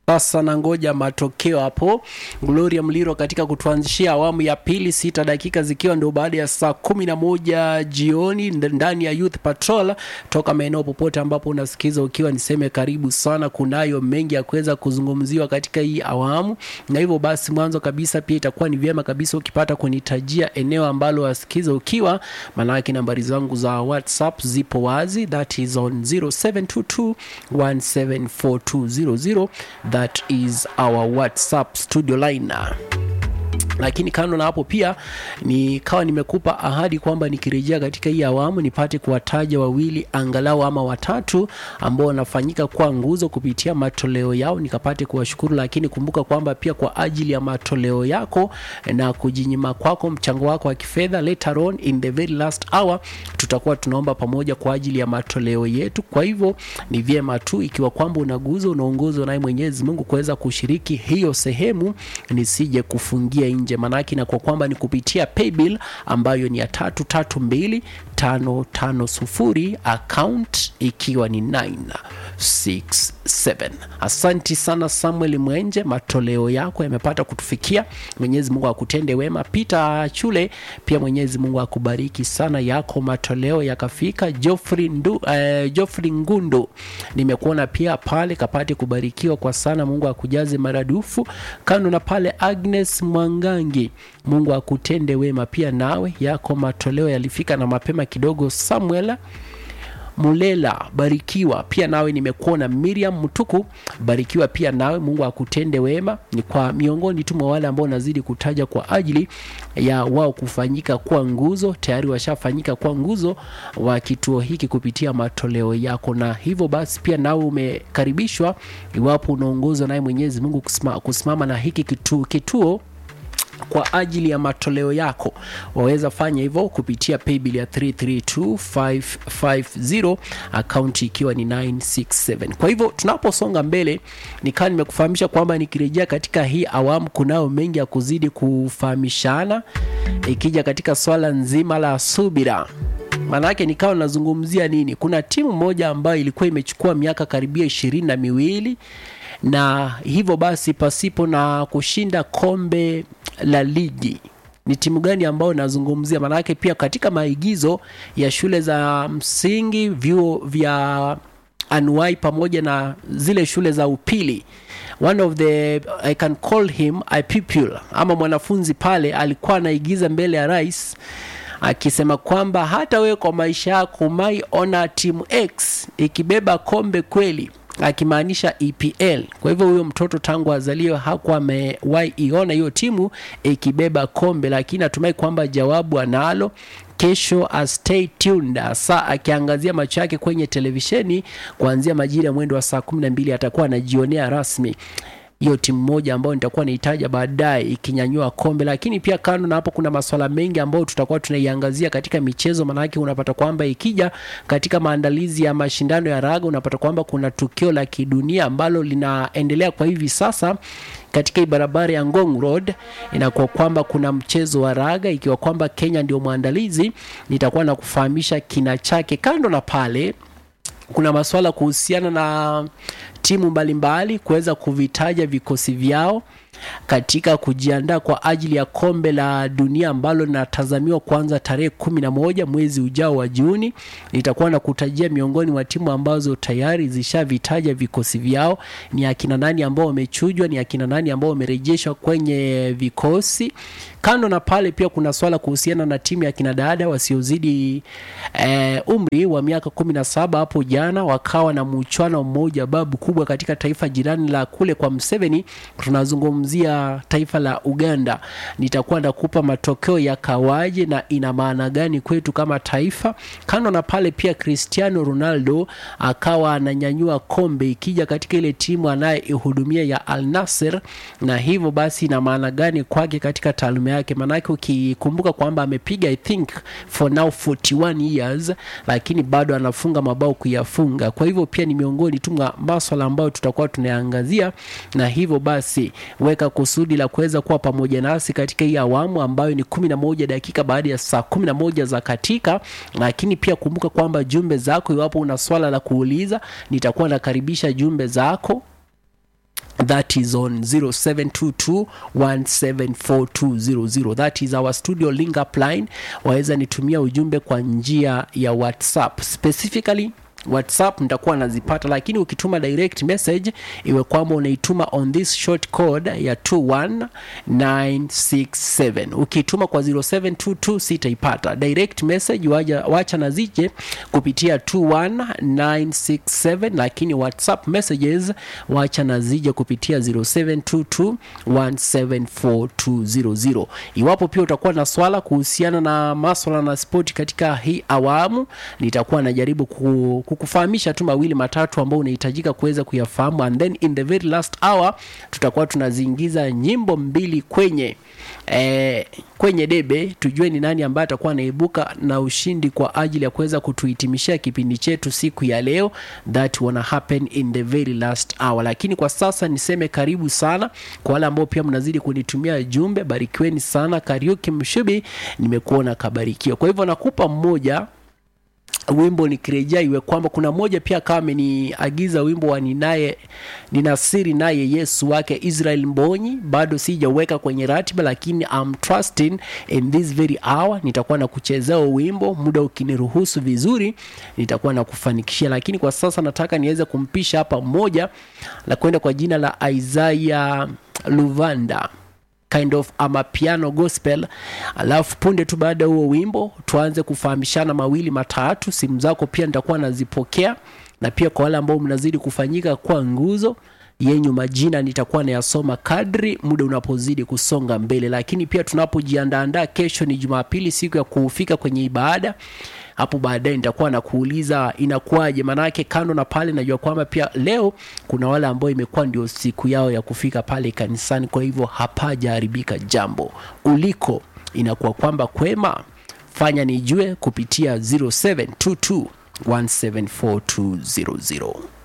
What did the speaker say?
Sasa na ngoja matokeo hapo. Gloria Mliro katika kutuanzishia awamu ya pili, 6 dakika zikiwa ndio baada ya saa 11 jioni ndani ya Youth Patrol. Toka maeneo popote ambapo unasikiza ukiwa niseme karibu sana. Kunayo mengi ya kuweza kuzungumziwa katika hii awamu. Na hivyo basi mwanzo kabisa pia itakuwa ni vyema kabisa ukipata kunitajia eneo ambalo wasikiza ukiwa, maana nambari zangu za WhatsApp zipo wazi. That is on 0722174200. That is our WhatsApp studio line. Lakini kando na hapo pia nikawa nimekupa ahadi kwamba nikirejea katika hii awamu nipate kuwataja wawili angalau ama watatu ambao wanafanyika kwa nguzo kupitia matoleo yao, nikapate kuwashukuru. Lakini kumbuka kwamba pia kwa ajili ya matoleo yako na kujinyima kwako mchango wako wa kifedha, later on in the very last hour tutakuwa tunaomba pamoja kwa ajili ya matoleo yetu. Kwa hivyo ni vyema tu ikiwa kwamba unaguzo unaongozwa naye Mwenyezi Mungu kuweza kushiriki hiyo sehemu, nisije kufungia nje. Manaki na kwa kwamba ni kupitia paybill ambayo ni ya 332550, account ikiwa ni 967. Asante sana Samuel Mwenje, matoleo yako yamepata kutufikia. Mwenyezi Mungu akutende wema. Peter Chule pia Mwenyezi Mungu akubariki sana, yako matoleo yakafika. Geoffrey Ngundu nimekuona pia pale, kapate kubarikiwa kwa sana, Mungu akujaze maradufu. Kando na pale Agnes Mwangangi, Mungu akutende wema pia nawe, yako matoleo yalifika na mapema kidogo. Samuel Mulela, barikiwa pia nawe, nimekuona. Miriam Mtuku, barikiwa pia nawe, Mungu akutende wema. Ni kwa miongoni tu mwa wale ambao nazidi kutaja kwa ajili ya wao kufanyika kwa nguzo, tayari washafanyika kwa nguzo wa kituo hiki kupitia matoleo yako. Na hivyo basi pia nawe umekaribishwa, iwapo unaongozwa naye Mwenyezi Mungu kusimama na hiki kituo kwa ajili ya matoleo yako, waweza fanya hivyo kupitia paybill ya 332550, account ikiwa ni 967. Kwa hivyo tunaposonga mbele, nikaa nimekufahamisha kwamba nikirejea katika hii awamu kunao mengi ya kuzidi kufahamishana, ikija katika swala nzima la subira. Manake nikawa nazungumzia nini? Kuna timu moja ambayo ilikuwa imechukua miaka karibia 22 na hivyo basi pasipo na kushinda kombe la ligi. Ni timu gani ambao nazungumzia? Manake pia katika maigizo ya shule za msingi, vyuo vya anuai pamoja na zile shule za upili, one of the, I can call him a pupil ama mwanafunzi pale, alikuwa anaigiza mbele ya rais akisema kwamba hata wewe kwa maisha yako maiona timu X ikibeba kombe kweli, akimaanisha EPL. Kwa hivyo huyo mtoto tangu azaliwe hakuwa amewahi iona hiyo timu ikibeba kombe, lakini natumai kwamba jawabu analo. Kesho stay tuned, saa akiangazia macho yake kwenye televisheni kuanzia majira ya mwendo wa saa 12 atakuwa anajionea rasmi hiyo timu moja ambayo nitakuwa nahitaja baadaye ikinyanyua kombe. Lakini pia kando na hapo kuna masuala mengi ambayo tutakuwa tunaiangazia katika michezo. Manake unapata kwamba ikija katika maandalizi ya mashindano ya raga, unapata kwamba kuna tukio la kidunia ambalo linaendelea kwa hivi sasa katika barabara ya Ngong Road. Inakuwa kwamba kuna mchezo wa raga, ikiwa kwamba Kenya ndio mwandalizi, nitakuwa na kufahamisha kina chake. Kando na pale kuna masuala kuhusiana na timu mbalimbali kuweza kuvitaja vikosi vyao katika kujiandaa kwa ajili ya kombe la dunia ambalo linatazamiwa kuanza tarehe 11 mwezi ujao wa Juni. Nitakuwa na kutajia miongoni mwa timu ambazo tayari zishavitaja vikosi vyao, ni akina nani ambao wamechujwa, ni akina nani ambao wamerejeshwa kwenye vikosi. Kando na pale pia kuna swala kuhusiana na timu ya kina dada wasiozidi umri wa miaka 17. Hapo jana wakawa na mchuano mmoja babu kubwa katika taifa jirani la kule kwa Museveni. Tunazungumzia taifa la Uganda. Nitakuwa nakupa matokeo ya kawaje na ina maana gani kwetu kama taifa. Kando na pale pia Cristiano Ronaldo akawa ananyanyua kombe ikija katika ile timu anayehudumia ya Al Nassr, na hivyo basi ina maana gani kwake katika taaluma yake. Manake ukikumbuka kwamba amepiga I think for now 41 years, lakini bado anafunga mabao kuyafunga. Kwa hivyo pia ni miongoni tu mwa masuala ambayo tutakuwa tunaangazia, na hivyo basi weka kusudi la kuweza kuwa pamoja nasi katika hii awamu ambayo ni 11 dakika baada ya saa 11 za katika. Lakini pia kumbuka kwamba jumbe zako, iwapo una swala la kuuliza, nitakuwa nakaribisha jumbe zako That is on 0722174200. That is our studio link up line. Waweza nitumia ujumbe kwa njia ya WhatsApp. Specifically WhatsApp nitakuwa nazipata, lakini ukituma direct message iwe kwamba unaituma on this short code ya 21967. Ukituma kwa 0722 sitaipata. Direct message wacha nazije kupitia 21967, lakini WhatsApp messages wacha nazije kupitia 0722174200. Iwapo pia utakuwa na swala kuhusiana na masuala na sport katika hii awamu, nitakuwa najaribu kukufahamisha tu mawili matatu ambao unahitajika kuweza kuyafahamu, and then in the very last hour tutakuwa tunaziingiza nyimbo mbili kwenye debe, tujue ni nani ambaye atakuwa anaibuka na ushindi kwa ajili ya kuweza kutuhitimishia kipindi chetu siku ya leo. That wanna happen in the very last hour. Lakini kwa sasa niseme karibu sana kwa wale ambao pia mnazidi kunitumia jumbe. Barikiweni sana. Kariuki Mshubi, nimekuona kabarikiwa. Kwa hivyo nakupa mmoja wimbo nikirejea, iwe kwamba kuna moja pia kama ameniagiza wimbo wa nina siri naye Yesu wake Israel Mbonyi. Bado sijaweka kwenye ratiba, lakini I'm trusting in this very hour nitakuwa na kuchezea wimbo. Muda ukiniruhusu vizuri nitakuwa na kufanikishia, lakini kwa sasa nataka niweze kumpisha hapa mmoja la kwenda kwa jina la Isaiah Luvanda, kind of piano gospel. Alafu punde tu baada huo wimbo tuanze kufahamishana mawili matatu. Simu zako pia nitakuwa nazipokea, na pia kwa wale ambao mnazidi kufanyika kwa nguzo yenyu majina nitakuwa nayasoma kadri muda unapozidi kusonga mbele. Lakini pia tunapojiandaa, kesho ni Jumapili, siku ya kufika kwenye ibada. Hapo baadaye nitakuwa na kuuliza inakuaje, manake kando na pale najua kwamba pia leo kuna wale ambao imekuwa ndio siku yao ya kufika pale kanisani. Kwa hivyo hapajaharibika jambo. Uliko inakuwa kwamba kwema, fanya nijue kupitia 0722174200.